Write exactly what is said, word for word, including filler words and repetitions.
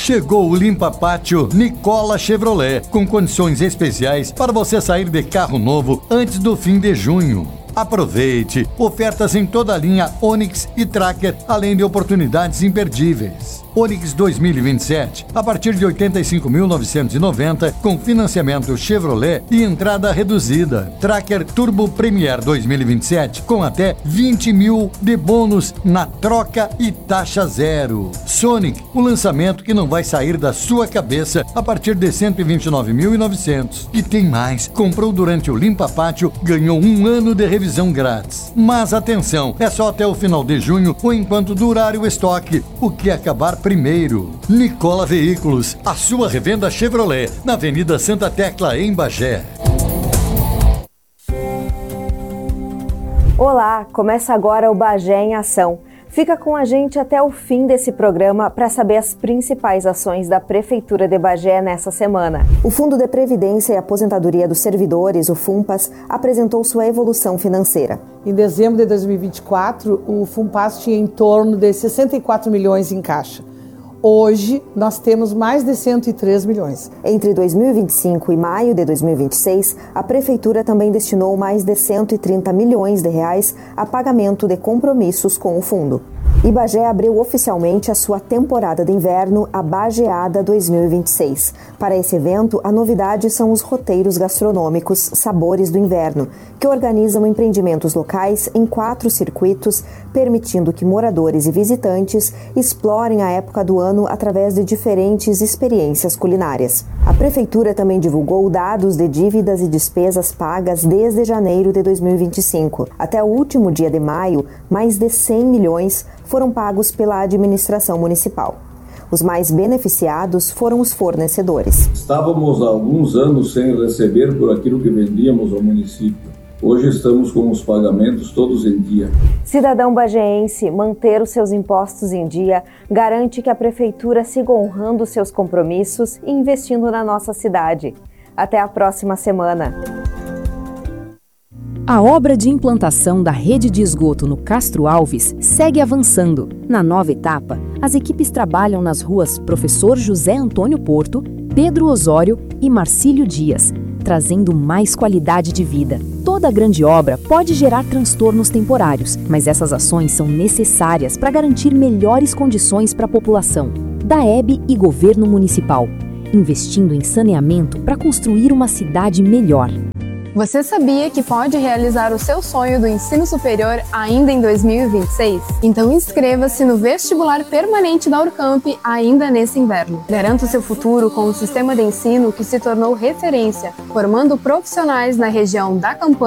Chegou o Limpa Pátio Nicola Chevrolet, com condições especiais para você sair de carro novo antes do fim de junho. Aproveite! Ofertas em toda a linha Onix e Tracker, além de oportunidades imperdíveis. Onix dois mil e vinte e sete, a partir de oitenta e cinco mil novecentos e noventa, com financiamento Chevrolet e entrada reduzida. Tracker Turbo Premier dois mil e vinte e sete, com até vinte mil de bônus na troca e taxa zero. Sonic, o lançamento que não vai sair da sua cabeça a partir de cento e vinte e nove mil e novecentos. E tem mais, comprou durante o Limpa Pátio, ganhou um ano de revisão grátis. Mas atenção, é só até o final de junho ou enquanto durar o estoque, o que acabar primeiro. Nicola Veículos, a sua revenda Chevrolet, na Avenida Santa Tecla, em Bagé. Olá, começa agora o Bagé em Ação. Fica com a gente até o fim desse programa para saber as principais ações da Prefeitura de Bagé nessa semana. O Fundo de Previdência e Aposentadoria dos Servidores, o FUNPAS, apresentou sua evolução financeira. Em dezembro de dois mil e vinte e quatro, o FUNPAS tinha em torno de sessenta e quatro milhões em caixa. Hoje, nós temos mais de cento e três milhões. Entre dois mil e vinte e cinco e maio de dois mil e vinte e seis, a Prefeitura também destinou mais de cento e trinta milhões de reais a pagamento de compromissos com o fundo. E Bagé abriu oficialmente a sua temporada de inverno, a Bageada dois mil e vinte e seis. Para esse evento, a novidade são os roteiros gastronômicos Sabores do Inverno, que organizam empreendimentos locais em quatro circuitos, permitindo que moradores e visitantes explorem a época do ano através de diferentes experiências culinárias. A Prefeitura também divulgou dados de dívidas e despesas pagas desde janeiro de dois mil e vinte e cinco. Até o último dia de maio, mais de cem milhões foram pagos pela administração municipal. Os mais beneficiados foram os fornecedores. Estávamos há alguns anos sem receber por aquilo que vendíamos ao município. Hoje estamos com os pagamentos todos em dia. Cidadão bagéense, manter os seus impostos em dia garante que a Prefeitura siga honrando seus compromissos e investindo na nossa cidade. Até a próxima semana. A obra de implantação da rede de esgoto no Castro Alves segue avançando. Na nova etapa, as equipes trabalham nas ruas Professor José Antônio Porto, Pedro Osório e Marcílio Dias, trazendo mais qualidade de vida. Toda grande obra pode gerar transtornos temporários, mas essas ações são necessárias para garantir melhores condições para a população. DAEB e Governo Municipal, investindo em saneamento para construir uma cidade melhor. Você sabia que pode realizar o seu sonho do ensino superior ainda em dois mil e vinte e seis? Então inscreva-se no vestibular permanente da Urcamp ainda nesse inverno. Garanta o seu futuro com um sistema de ensino que se tornou referência, formando profissionais na região da Campanha